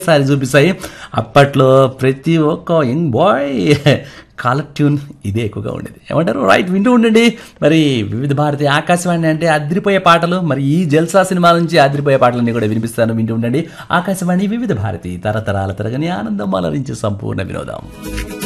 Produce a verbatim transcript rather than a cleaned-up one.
సారి చూపిస్తాయి. అప్పట్లో ప్రతి ఒక్క యంగ్ బాయ్ కాలర్ ట్యూన్ ఇదే ఎక్కువగా ఉండేది. ఏమంటారు? రైట్, వింటూ ఉండండి. మరి వివిధ భారతి ఆకాశవాణి అంటే అదిరిపోయే పాటలు. మరి ఈ జల్సా సినిమా నుంచి అదిరిపోయే పాటలన్నీ కూడా వినిపిస్తాను, వింటూ ఉండండి. ఆకాశవాణి వివిధ భారతి, తరతరాల తరగని ఆనందం అలరించే సంపూర్ణ వినోదం.